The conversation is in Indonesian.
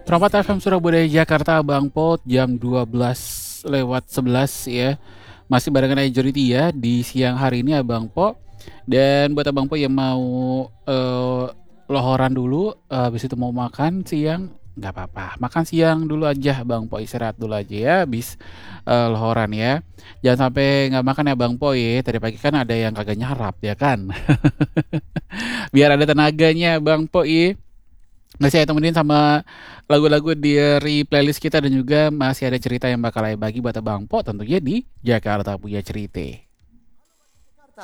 Perompat FM Surabaya Jakarta Bang Po jam 12:11 ya. Masih barengan Majority ya di siang hari ini Abang Po. Dan buat Abang Po yang mau lohoran dulu, habis itu mau makan siang, nggak apa-apa. Makan siang dulu aja Bang Po, istirahat dulu aja ya habis lohoran ya. Jangan sampai nggak makan ya Bang Po ya. Tadi pagi kan ada yang kagak nyarap ya kan. Biar ada tenaganya Bang Po ya. Nah, saya temenin sama lagu-lagu dari playlist kita dan juga masih ada cerita yang bakal saya bagi buat Abang Po tentunya di Jakarta Punya Cerita.